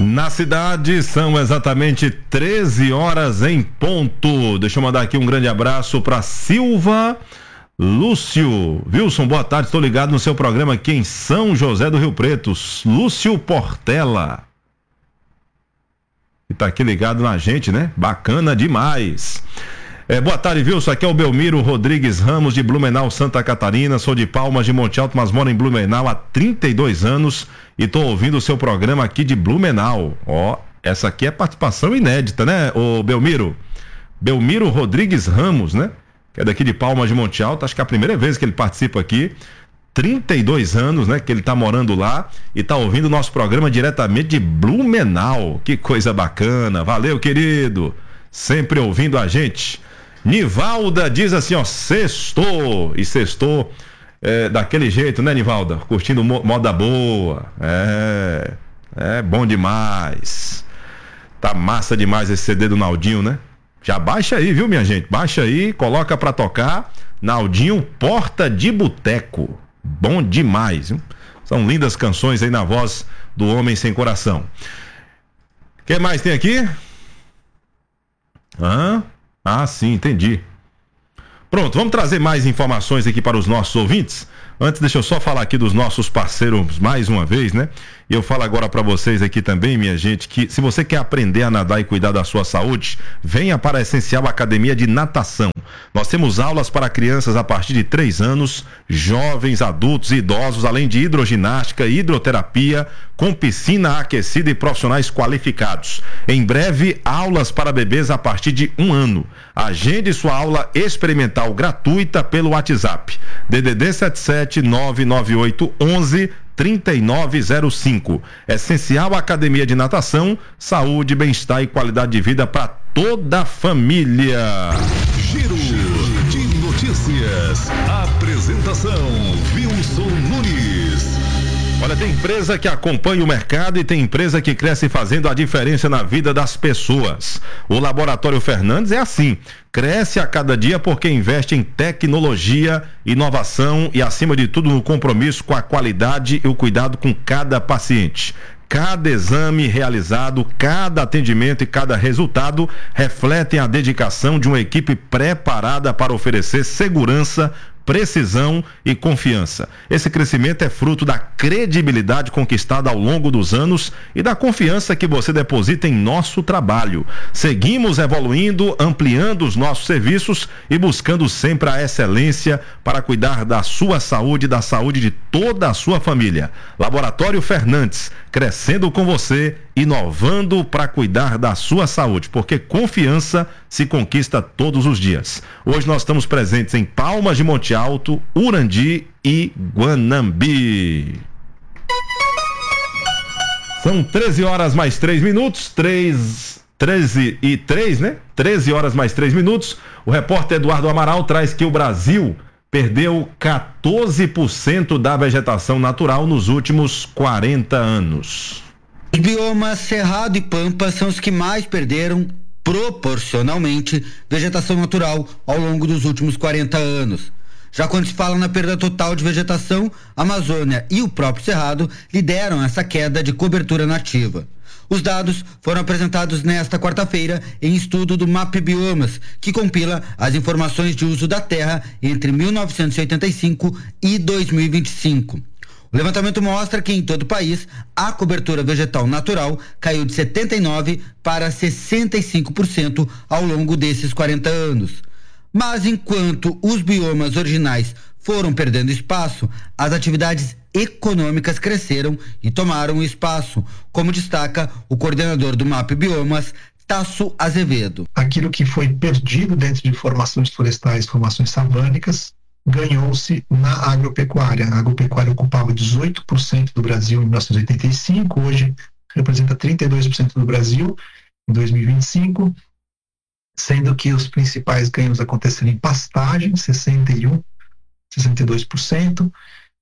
Na cidade são exatamente 13 horas em ponto. Deixa eu mandar aqui um grande abraço para Silva Lúcio. Wilson, boa tarde, estou ligado no seu programa aqui em São José do Rio Preto. Lúcio Portela. E tá aqui ligado na gente, né? Bacana demais. Boa tarde, Wilson. Aqui é o Belmiro Rodrigues Ramos, de Blumenau, Santa Catarina. Sou de Palmas de Monte Alto, mas moro em Blumenau há 32 anos e tô ouvindo o seu programa aqui de Blumenau. Essa aqui é participação inédita, né, ô Belmiro? Belmiro Rodrigues Ramos, né? Que é daqui de Palmas de Monte Alto. Acho que é a primeira vez que ele participa aqui. 32 anos, né, que ele tá morando lá e tá ouvindo o nosso programa diretamente de Blumenau. Que coisa bacana. Valeu, querido. Sempre ouvindo a gente. Nivalda diz assim, sextou. E sextou daquele jeito, né, Nivalda? Curtindo moda boa. É bom demais. Tá massa demais esse CD do Naldinho, né? Já baixa aí, viu, minha gente? Baixa aí, coloca pra tocar. Naldinho, Porta de Boteco. Bom demais, viu? São lindas canções aí na voz do Homem Sem Coração. O que mais tem aqui? Sim, entendi. Pronto, vamos trazer mais informações aqui para os nossos ouvintes. Antes, deixa eu só falar aqui dos nossos parceiros mais uma vez, né? E eu falo agora para vocês aqui também, minha gente, que se você quer aprender a nadar e cuidar da sua saúde, venha para a Essencial Academia de Natação. Nós temos aulas para crianças a partir de 3 anos, jovens, adultos e idosos, além de hidroginástica e hidroterapia, com piscina aquecida e profissionais qualificados. Em breve, aulas para bebês a partir de 1 ano. Agende sua aula experimental gratuita pelo WhatsApp. DDD 77 998 11 3905. Essencial Academia de Natação, saúde, bem-estar e qualidade de vida para toda a família. Giro de notícias. Apresentação Wilson Nunes. Olha, tem empresa que acompanha o mercado e tem empresa que cresce fazendo a diferença na vida das pessoas. O Laboratório Fernandes é assim, cresce a cada dia porque investe em tecnologia, inovação e, acima de tudo, no compromisso com a qualidade e o cuidado com cada paciente. Cada exame realizado, cada atendimento e cada resultado refletem a dedicação de uma equipe preparada para oferecer segurança, precisão e confiança. Esse crescimento é fruto da credibilidade conquistada ao longo dos anos e da confiança que você deposita em nosso trabalho. Seguimos evoluindo, ampliando os nossos serviços e buscando sempre a excelência para cuidar da sua saúde e da saúde de toda a sua família. Laboratório Fernandes, crescendo com você, inovando para cuidar da sua saúde, porque confiança se conquista todos os dias. Hoje nós estamos presentes em Palmas de Monte Alto, Urandi e Guanambi. São 13 horas mais 3 minutos, 13 e 3, né? 13 horas mais 3 minutos. O repórter Eduardo Amaral traz que o Brasil perdeu 14% da vegetação natural nos últimos 40 anos. Os biomas Cerrado e Pampa são os que mais perderam, proporcionalmente, vegetação natural ao longo dos últimos 40 anos. Já quando se fala na perda total de vegetação, a Amazônia e o próprio Cerrado lideram essa queda de cobertura nativa. Os dados foram apresentados nesta quarta-feira em estudo do MapBiomas, que compila as informações de uso da terra entre 1985 e 2025. O levantamento mostra que em todo o país a cobertura vegetal natural caiu de 79% para 65% ao longo desses 40 anos. Mas enquanto os biomas originais foram perdendo espaço, as atividades econômicas cresceram e tomaram espaço, como destaca o coordenador do MapBiomas, Tasso Azevedo. Aquilo que foi perdido dentro de formações florestais, formações savânicas, ganhou-se na agropecuária. A agropecuária ocupava 18% do Brasil em 1985, hoje representa 32% do Brasil em 2025, sendo que os principais ganhos aconteceram em pastagem, 61%, 62%,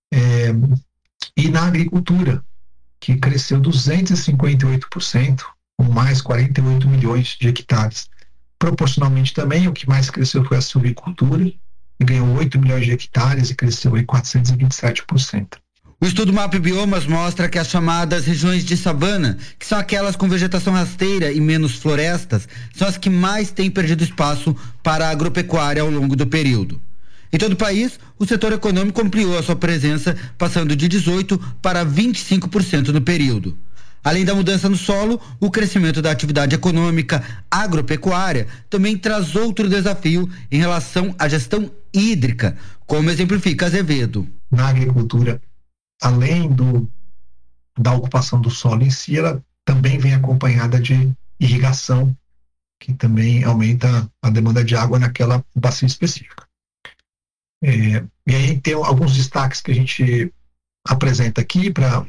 e na agricultura, que cresceu 258%, com mais 48 milhões de hectares. Proporcionalmente também, o que mais cresceu foi a silvicultura, e ganhou 8 milhões de hectares e cresceu em 427%. O estudo Mapa Biomas mostra que as chamadas regiões de savana, que são aquelas com vegetação rasteira e menos florestas, são as que mais têm perdido espaço para a agropecuária ao longo do período. Em todo o país, o setor econômico ampliou a sua presença, passando de 18% para 25% no período. Além da mudança no solo, o crescimento da atividade econômica agropecuária também traz outro desafio em relação à gestão hídrica, como exemplifica Azevedo. Na agricultura, além da ocupação do solo em si, ela também vem acompanhada de irrigação, que também aumenta a demanda de água naquela bacia específica. E aí tem alguns destaques que a gente apresenta aqui para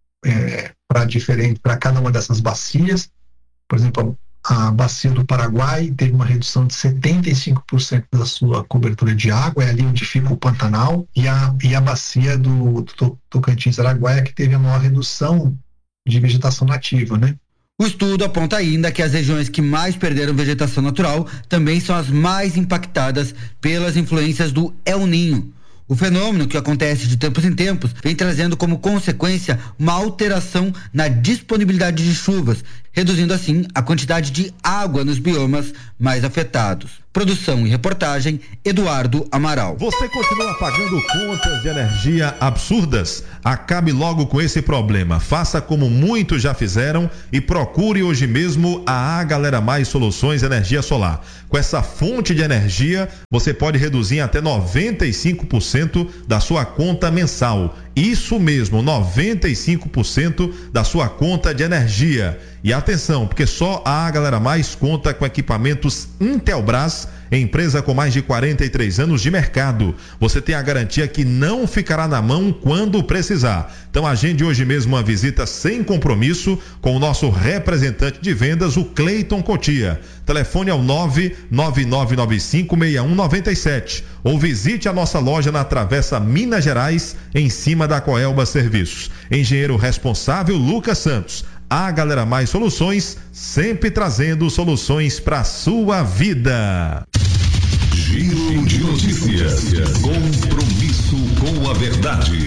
cada uma dessas bacias. Por exemplo, a bacia do Paraguai teve uma redução de 75% da sua cobertura de água, é ali onde fica o Pantanal, e a bacia do Tocantins-Araguaia, que teve a maior redução de vegetação nativa, né? O estudo aponta ainda que as regiões que mais perderam vegetação natural também são as mais impactadas pelas influências do El Niño. O fenômeno, que acontece de tempos em tempos, vem trazendo como consequência uma alteração na disponibilidade de chuvas, reduzindo assim a quantidade de água nos biomas mais afetados. Produção e reportagem, Eduardo Amaral. Você continua pagando contas de energia absurdas? Acabe logo com esse problema. Faça como muitos já fizeram e procure hoje mesmo a Galera Mais Soluções Energia Solar. Com essa fonte de energia, você pode reduzir em até 95% da sua conta mensal. Isso mesmo, 95% da sua conta de energia. E atenção, porque só a Galera Mais conta com equipamentos Intelbras, empresa com mais de 43 anos de mercado. Você tem a garantia que não ficará na mão quando precisar. Então agende hoje mesmo uma visita sem compromisso com o nosso representante de vendas, o Cleiton Cotia. Telefone é o 999956197 ou visite a nossa loja na Travessa Minas Gerais, em cima da Coelba Serviços. Engenheiro responsável Lucas Santos. A Galera Mais Soluções, sempre trazendo soluções para sua vida. Giro de notícias. Compromisso com a verdade.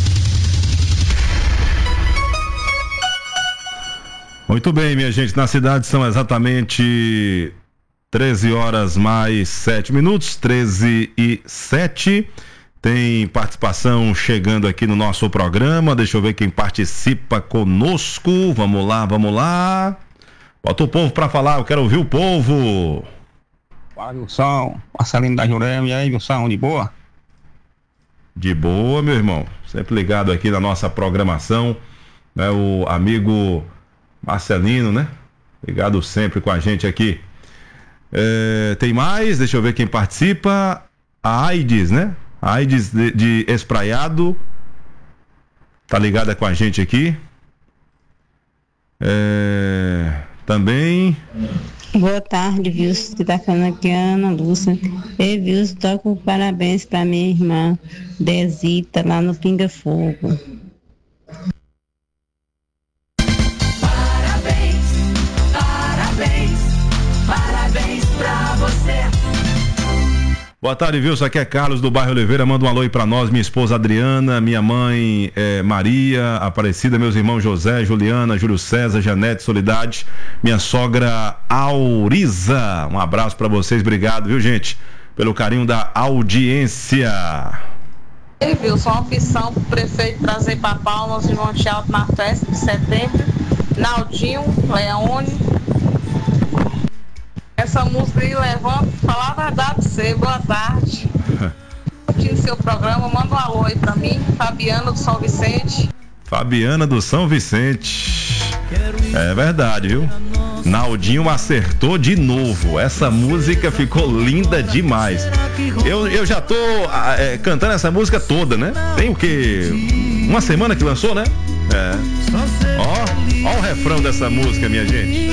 Muito bem, minha gente, na cidade são exatamente 13 horas mais 7 minutos, 13h07. Tem participação chegando aqui no nosso programa. Deixa eu ver quem participa conosco. Vamos lá, vamos lá. Bota o povo pra falar, eu quero ouvir o povo. Fala, Wilson. Marcelino da Jurema. E aí, Wilson, de boa? De boa, meu irmão. Sempre ligado aqui na nossa programação. Né? O amigo Marcelino, né? Ligado sempre com a gente aqui. Tem mais? Deixa eu ver quem participa. A AIDS, né? A AIDS de Espraiado tá ligada com a gente aqui. Também. Boa tarde, Wilson, que tá falando aqui, Ana Lúcia. Ei, Wilson, toca um parabéns pra minha irmã Dezita, lá no Pinga Fogo. Parabéns, parabéns, parabéns pra você. Boa tarde, Wilson. Aqui é Carlos do bairro Oliveira. Manda um alô aí pra nós, minha esposa Adriana, minha mãe Maria Aparecida, meus irmãos José, Juliana, Júlio César, Janete, Solidade, minha sogra Auriza. Um abraço pra vocês, obrigado, viu, gente, pelo carinho da audiência. Ei, Wilson, uma opção pro prefeito trazer pra Palmas de Monte Alto na festa de setembro. Naldinho, Leone. Essa música aí levanta, falar a verdade pra você. Boa tarde. Curtindo seu programa, manda um alô aí pra mim, Fabiana do São Vicente. Fabiana do São Vicente. É verdade, viu? Naldinho acertou de novo. Essa música ficou linda demais. Eu já tô cantando essa música toda, né? Tem o quê? Uma semana que lançou, né? Ó o refrão dessa música, minha gente.